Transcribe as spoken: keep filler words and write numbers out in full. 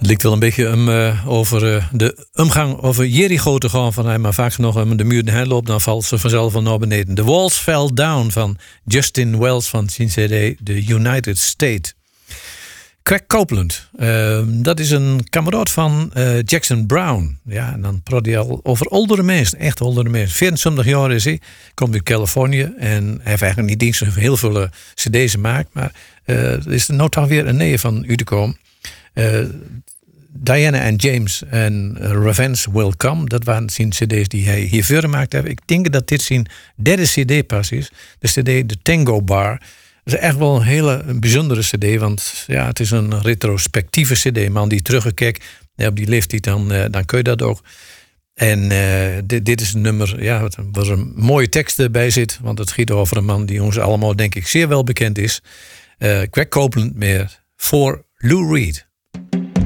Het lijkt wel een beetje um, uh, over uh, de omgang over Jericho te gaan van hem, maar vaak genoeg om de muur heen loopt, dan valt ze vanzelf wel naar beneden. The Walls Fell Down van Justin Wells van zijn C D The United State. Craig Copeland, uh, dat is een kameraad van uh, Jackson Brown. Ja, en dan praat hij al over oudere mensen, echt oudere mensen. vierentwintig jaar is hij, komt uit Californië en hij heeft eigenlijk niet eens heel veel uh, cd's gemaakt, maar uh, er is er nou toch weer een neer van u te komen. Uh, Diana en James en Revenge Will Come, dat waren zijn cd's die hij hiervoor gemaakt heeft. Ik denk dat dit zijn derde cd pas is. De cd The Tango Bar. Dat is echt wel een hele een bijzondere cd, want ja, het is een retrospectieve cd. Man die teruggekijkt, ja, op die leeftijd, dan, uh, dan kun je dat ook. En uh, dit, dit is een nummer ja, waar een mooie tekst bij zit, want het gaat over een man die ons allemaal denk ik zeer wel bekend is. Uh, Craig Copeland meer voor Lou Reed.